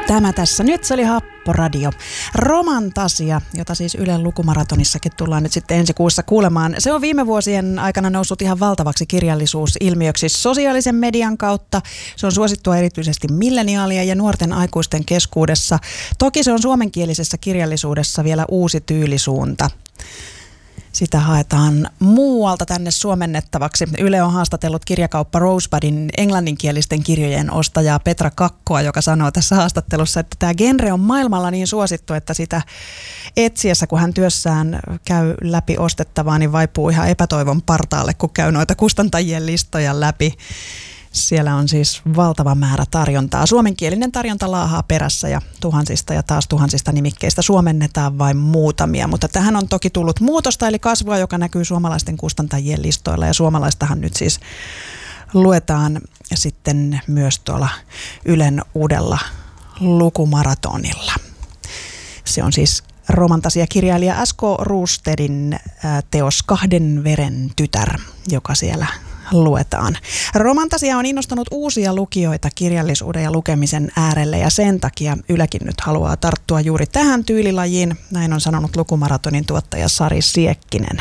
Tämä tässä nyt, se oli Happoradio. Romantasia, jota siis Ylen lukumaratonissakin tullaan nyt sitten ensi kuussa kuulemaan. Se on viime vuosien aikana noussut ihan valtavaksi kirjallisuusilmiöksi sosiaalisen median kautta. Se on suosittua erityisesti milleniaalien ja nuorten aikuisten keskuudessa. Toki se on suomenkielisessä kirjallisuudessa vielä uusi tyylisuunta. Sitä haetaan muualta tänne suomennettavaksi. Yle on haastatellut kirjakauppa Rosebudin englanninkielisten kirjojen ostajaa Petra Kakkoa, joka sanoo tässä haastattelussa, että tämä genre on maailmalla niin suosittu, että sitä etsiessä, kun hän työssään käy läpi ostettavaa, niin vaipuu ihan epätoivon partaalle, kun käy noita kustantajien listoja läpi. Siellä on siis valtava määrä tarjontaa. Suomenkielinen tarjonta laahaa perässä ja taas tuhansista nimikkeistä suomennetaan vain muutamia. Mutta tähän on toki tullut muutosta, eli kasvua, joka näkyy suomalaisten kustantajien listoilla. Ja suomalaistahan nyt siis luetaan sitten myös tuolla Ylen uudella lukumaratonilla. Se on siis romantasiakirjailija S.K. Rustedin teos Kahden veren tytär, joka siellä luetaan. Romantasia on innostanut uusia lukijoita kirjallisuuden ja lukemisen äärelle ja sen takia Ylekin nyt haluaa tarttua juuri tähän tyylilajiin. Näin on sanonut lukumaratonin tuottaja Sari Siekkinen.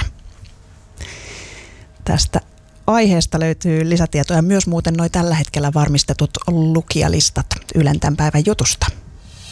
Tästä aiheesta löytyy lisätietoja myös muuten noi tällä hetkellä varmistetut lukijalistat Ylen tämän päivän jutusta.